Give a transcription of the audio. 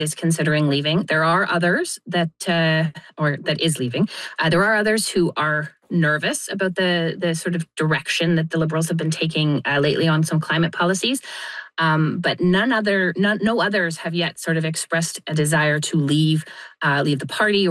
is considering leaving. There are others that is leaving. There are others who are nervous about the sort of direction that the Liberals have been taking lately on some climate policies. But no others have yet sort of expressed a desire to leave the party